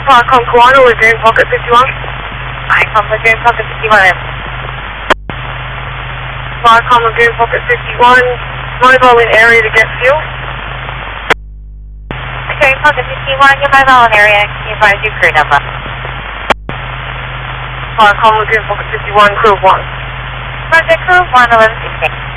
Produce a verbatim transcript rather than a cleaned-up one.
Falcon Guano, Lagoon Pocket fifty-one. Falcon Lagoon Pocket fifty-one. Falcon Lagoon Pocket fifty-one, mobile in area to get fuel. Okay, Pocket fifty-one, your mobile in area, can you advise your crew number? Falcon Lagoon Pocket fifty-one, crew of one. Roger, crew of one, eleven sixteen.